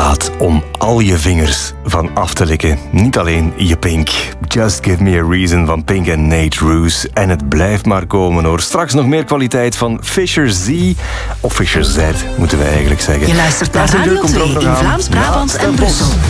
plaat om al je vingers van af te likken. Niet alleen je Pink. Just Give Me a Reason van Pink en Nate Roos. En het blijft maar komen hoor. Straks nog meer kwaliteit van Fisher Z. Of Fisher Z, moeten wij eigenlijk zeggen. Je luistert naar Radio 2 in Vlaams-Brabant en Brussel.